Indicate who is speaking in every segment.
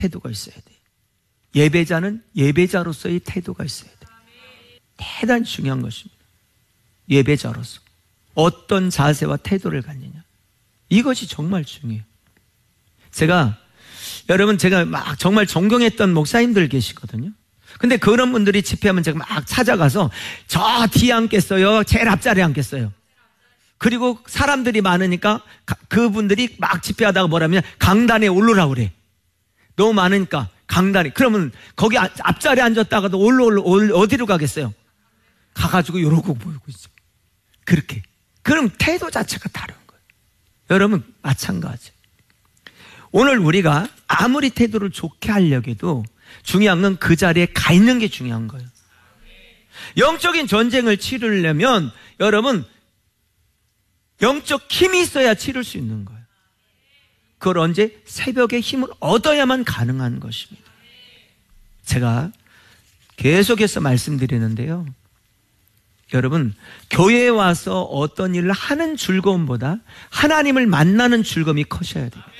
Speaker 1: 태도가 있어야 돼. 예배자는 예배자로서의 태도가 있어야 돼. 대단히 중요한 것입니다. 예배자로서 어떤 자세와 태도를 갖느냐, 이것이 정말 중요해요. 여러분 제가 막 정말 존경했던 목사님들 계시거든요. 근데 그런 분들이 집회하면 제가 막 찾아가서 저 뒤에 앉겠어요, 제일 앞자리에 앉겠어요. 그리고 사람들이 많으니까 그분들이 막 집회하다가 뭐라면 강단에 오르라고 그래. 너무 많으니까 강단에. 그러면 거기 앞자리에 앉았다가도 어디로 가겠어요? 가가지고 이러고 보이고 있어. 그렇게. 그럼 태도 자체가 다른 거예요. 여러분 마찬가지. 오늘 우리가 아무리 태도를 좋게 하려고 해도 중요한 건 그 자리에 가 있는 게 중요한 거예요. 영적인 전쟁을 치르려면 여러분 영적 힘이 있어야 치를 수 있는 거예요. 그걸 언제? 새벽에 힘을 얻어야만 가능한 것입니다. 제가 계속해서 말씀드리는데요, 여러분 교회에 와서 어떤 일을 하는 즐거움보다 하나님을 만나는 즐거움이 커셔야 됩니다.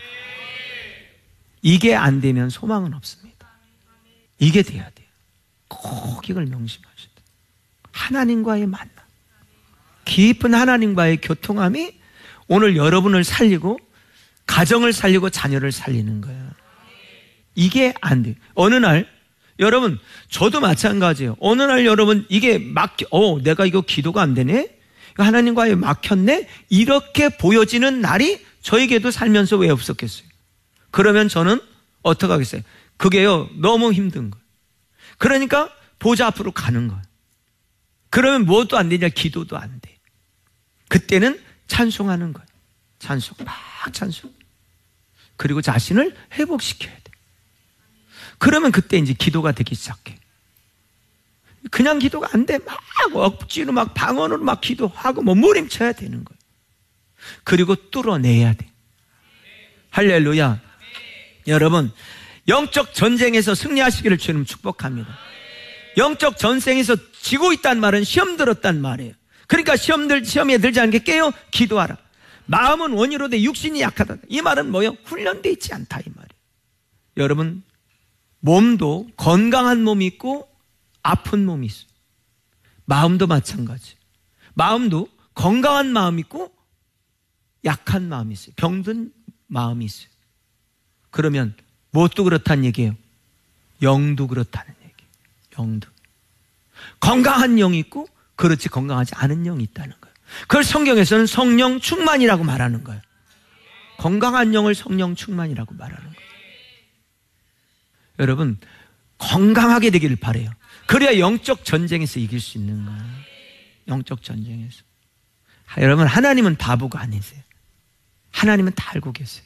Speaker 1: 이게 안 되면 소망은 없습니다. 이게 돼야 돼요. 꼭 이걸 명심하셔야 돼요. 하나님과의 만남, 깊은 하나님과의 교통함이 오늘 여러분을 살리고 가정을 살리고 자녀를 살리는 거예요. 이게 안 돼요. 어느 날 여러분, 저도 마찬가지예요. 어느 날 여러분 이게 내가 이거 기도가 안 되네, 하나님과의 막혔네, 이렇게 보여지는 날이 저에게도 살면서 왜 없었겠어요? 그러면 저는 어떻게 하겠어요? 그게요 너무 힘든 거예요. 그러니까 보좌 앞으로 가는 거예요. 그러면 무엇도 안 되냐? 기도도 안 돼. 그때는 찬송하는 거예요. 막 찬송. 그리고 자신을 회복시켜야 돼. 그러면 그때 이제 기도가 되기 시작해. 그냥 기도가 안 돼. 막 억지로 막 방언으로 막 기도하고 몸부림쳐야 되는 거예요. 그리고 뚫어내야 돼. 할렐루야. 여러분 영적 전쟁에서 승리하시기를 주님 축복합니다. 영적 전쟁에서 지고 있단 말은 시험 들었단 말이에요. 그러니까 시험에 들지 않게 깨어 기도하라. 마음은 원이로되 육신이 약하다. 이 말은 뭐예요? 훈련되어 있지 않다 이 말이에요. 여러분 몸도 건강한 몸이 있고 아픈 몸이 있어요. 마음도 마찬가지. 마음도 건강한 마음이 있고 약한 마음이 있어요. 병든 마음이 있어요. 그러면 무엇도 그렇다는 얘기예요? 영도 그렇다는 얘기예요. 영도. 건강한 영이 있고 그렇지 건강하지 않은 영이 있다는 거예요. 그걸 성경에서는 성령 충만이라고 말하는 거예요. 건강한 영을 성령 충만이라고 말하는 거예요. 여러분 건강하게 되기를 바라요. 그래야 영적 전쟁에서 이길 수 있는 거예요. 영적 전쟁에서. 여러분 하나님은 바보가 아니세요. 하나님은 다 알고 계세요.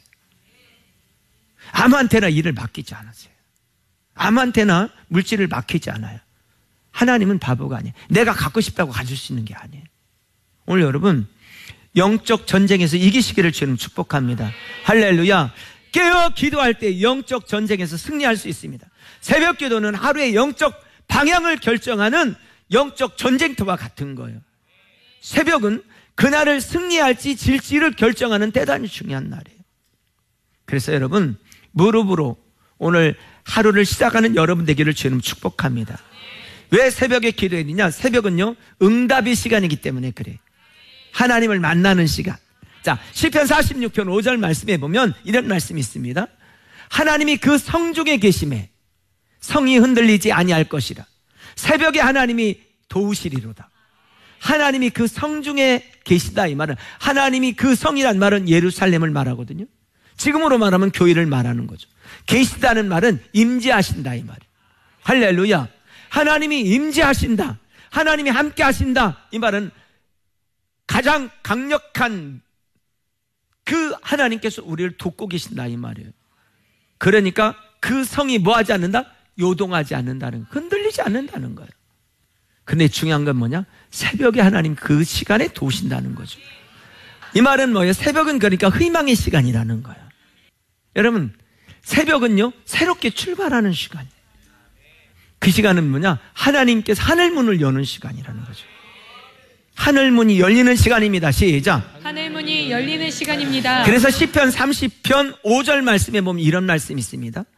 Speaker 1: 아무한테나 일을 맡기지 않으세요. 아무한테나 물질을 맡기지 않아요. 하나님은 바보가 아니에요. 내가 갖고 싶다고 가질 수 있는 게 아니에요. 오늘 여러분 영적 전쟁에서 이기시기를 주님 축복합니다. 할렐루야. 깨어 기도할 때 영적 전쟁에서 승리할 수 있습니다. 새벽 기도는 하루의 영적 방향을 결정하는 영적 전쟁터와 같은 거예요. 새벽은 그날을 승리할지 질지를 결정하는 대단히 중요한 날이에요. 그래서 여러분 무릎으로 오늘 하루를 시작하는 여러분 되기를 주님 축복합니다. 왜 새벽에 기도해야 되냐? 새벽은요 응답의 시간이기 때문에 그래. 하나님을 만나는 시간. 자, 시편 46편 5절 말씀에 보면 이런 말씀이 있습니다. 하나님이 그 성중에 계심에 성이 흔들리지 아니할 것이라. 새벽에 하나님이 도우시리로다. 하나님이 그 성중에 계시다 이 말은, 하나님이 그 성이란 말은 예루살렘을 말하거든요. 지금으로 말하면 교회를 말하는 거죠. 계시다는 말은 임재하신다 이 말이에요. 할렐루야. 하나님이 임재하신다, 하나님이 함께 하신다 이 말은 가장 강력한 그 하나님께서 우리를 돕고 계신다 이 말이에요. 그러니까 그 성이 뭐하지 않는다? 요동하지 않는다는, 흔들리지 않는다는 거예요. 근데 중요한 건 뭐냐? 새벽에 하나님 그 시간에 도우신다는 거죠. 이 말은 뭐예요? 새벽은 그러니까 희망의 시간이라는 거예요. 여러분 새벽은요 새롭게 출발하는 시간이에요. 그 시간은 뭐냐? 하나님께서 하늘문을 여는 시간이라는 거죠. 하늘문이 열리는 시간입니다. 시작.
Speaker 2: 하늘문이 열리는 시간입니다.
Speaker 1: 그래서 시편 30편 5절 말씀에 보면 이런 말씀이 있습니다.